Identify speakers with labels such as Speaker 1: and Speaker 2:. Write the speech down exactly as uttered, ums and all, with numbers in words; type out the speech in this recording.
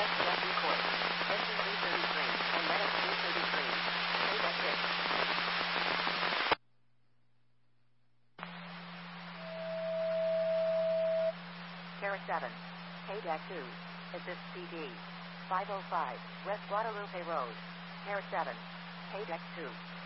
Speaker 1: F D course. Engine three thirty-three. And Medic three thirty-three. K-Deck six. Terra seven. K-Deck two. Assist C D. five oh five. West Guadalupe Road. Terra seven. K-Deck two.